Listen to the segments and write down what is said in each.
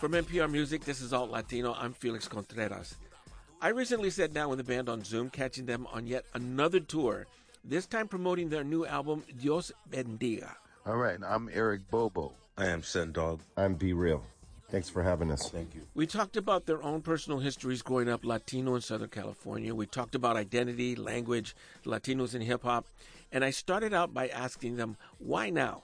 From NPR Music, this is Alt Latino. I'm Felix Contreras. I recently sat down with the band on Zoom, catching them on yet another tour, this time promoting their new album, Dios Bendiga. All right, I'm Eric Bobo. I am Sendog. I'm Be Real. Thanks for having us. Thank you. We talked about their own personal histories growing up Latino in Southern California. We talked about identity, language, Latinos in hip-hop. And I started out by asking them, why now?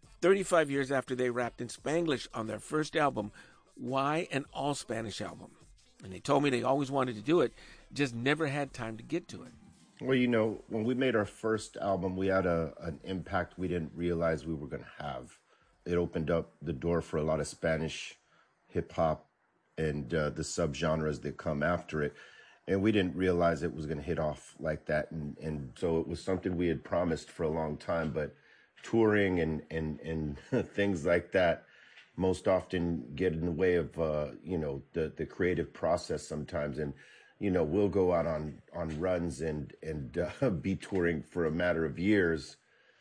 35 years after they rapped in Spanglish on their first album, why an all-Spanish album? And they told me they always wanted to do it, just never had time to get to it. Well, when we made our first album, we had an impact we didn't realize we were going to have. It opened up the door for a lot of Spanish hip-hop and the subgenres that come after it. And we didn't realize it was going to hit off like that. And so it was something we had promised for a long time, but touring and things like that most often get in the way of the creative process sometimes. And we'll go out on runs and be touring for a matter of years,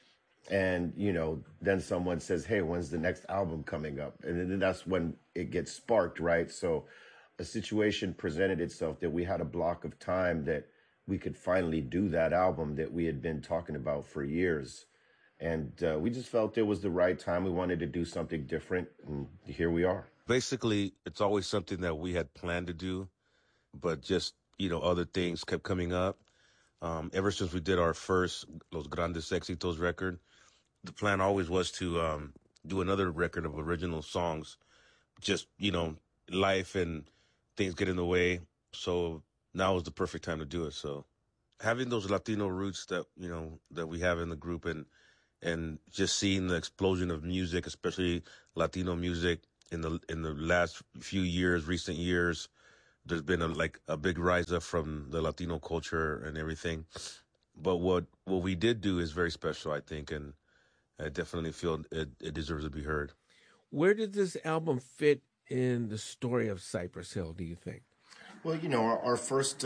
and then someone says, hey, when's the next album coming up? And then that's when it gets sparked, right? So a situation presented itself that we had a block of time that we could finally do that album that we had been talking about for years. And we just felt it was the right time. We wanted to do something different, and here we are. Basically, it's always something that we had planned to do, but just, other things kept coming up. Ever since we did our first Los Grandes Éxitos record, the plan always was to do another record of original songs. Just, life and things get in the way. So now is the perfect time to do it. So having those Latino roots that, that we have in the group and just seeing the explosion of music, especially Latino music in the last few years, recent years, there's been a big rise up from the Latino culture and everything. But what we did do is very special, I think, and I definitely feel it deserves to be heard. Where did this album fit in the story of Cypress Hill, do you think? Well, our first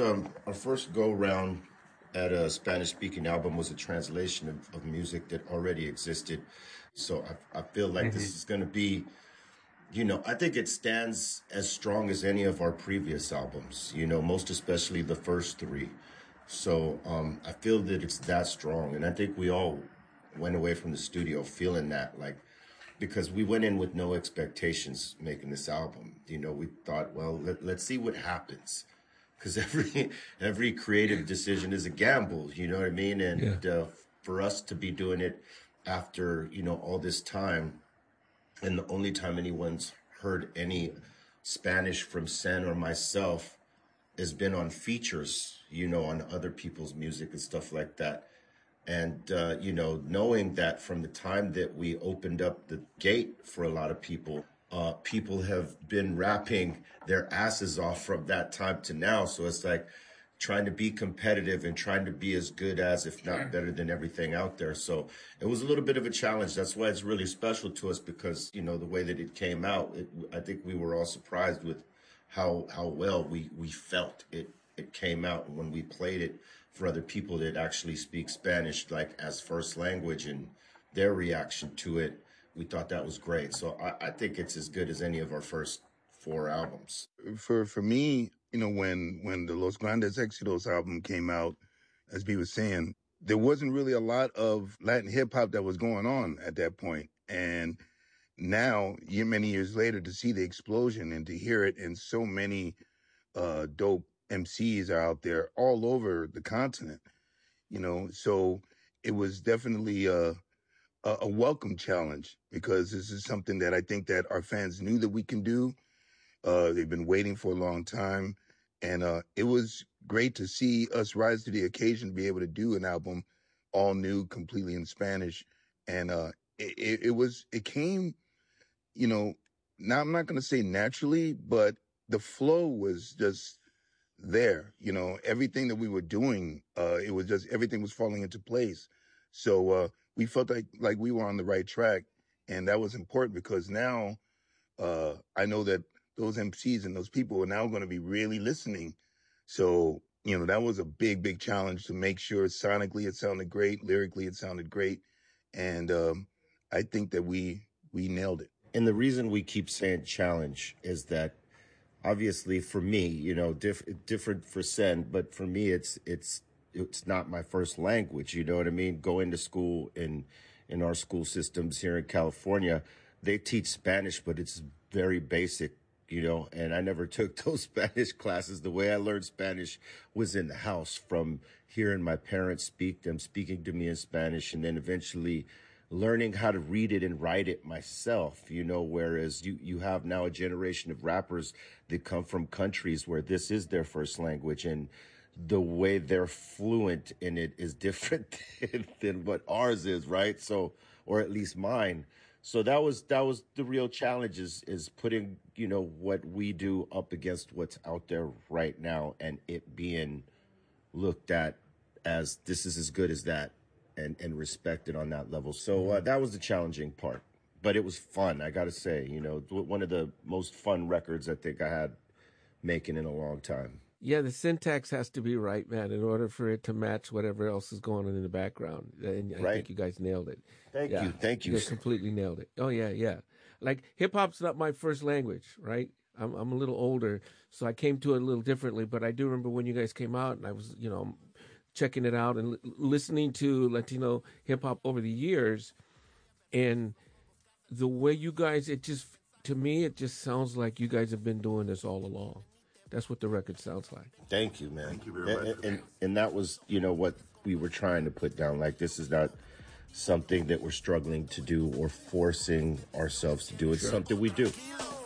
go round at a Spanish-speaking album was a translation of music that already existed. So I feel like this is going to be, I think it stands as strong as any of our previous albums, most especially the first three. So I feel that it's that strong. And I think we all went away from the studio feeling that, because we went in with no expectations making this album. We thought, well, let's see what happens. Because every creative decision is a gamble, you know what I mean? And for us to be doing it after, all this time, and the only time anyone's heard any Spanish from Sen or myself has been on features, on other people's music and stuff like that. And, knowing that from the time that we opened up the gate for a lot of people, people have been rapping their asses off from that time to now. So it's like trying to be competitive and trying to be as good as, if not better than everything out there. So it was a little bit of a challenge. That's why it's really special to us, because, the way that it came out, I think we were all surprised with how well we felt it came out when we played it for other people that actually speak Spanish, as first language, and their reaction to it. We thought that was great. So I think it's as good as any of our first four albums. For me, when the Los Grandes Éxitos album came out, as B was saying, there wasn't really a lot of Latin hip hop that was going on at that point. And now, many years later, to see the explosion and to hear it, and so many dope MCs are out there all over the continent, so it was definitely a welcome challenge, because this is something that I think that our fans knew that we can do. They've been waiting for a long time. And it was great to see us rise to the occasion to be able to do an album all new, completely in Spanish. And it came, now I'm not going to say naturally, but the flow was just there. Everything that we were doing, it was just, everything was falling into place. So we felt like we were on the right track. And that was important, because now I know that those MCs and those people are now going to be really listening. So, that was a big, big challenge to make sure sonically it sounded great, lyrically it sounded great. And I think that we nailed it. And the reason we keep saying challenge is that obviously for me, different for Sen, but for me, it's not my first language. You know what I mean? Going to school in our school systems here in California, they teach Spanish, but it's very basic. And I never took those Spanish classes. The way I learned Spanish was in the house, from hearing my parents speak, them speaking to me in Spanish, and then eventually learning how to read it and write it myself, whereas you have now a generation of rappers that come from countries where this is their first language, and the way they're fluent in it is different than what ours is, right? So, or at least mine. So that was the real challenge, is putting, what we do up against what's out there right now, and it being looked at as this is as good as that, and respected on that level. So that was the challenging part, but it was fun. I got to say, one of the most fun records I think I had making in a long time. Yeah, the syntax has to be right, man, in order for it to match whatever else is going on in the background. And I think you guys nailed it. Thank you. You completely nailed it. Oh, yeah. Like, hip-hop's not my first language, right? I'm a little older, so I came to it a little differently. But I do remember when you guys came out, and I was, checking it out and listening to Latino hip-hop over the years. And the way you guys, to me, it just sounds like you guys have been doing this all along. That's what the record sounds like. Thank you, man. Thank you very much. And that was, what we were trying to put down. Like, this is not something that we're struggling to do or forcing ourselves to do. It's something we do.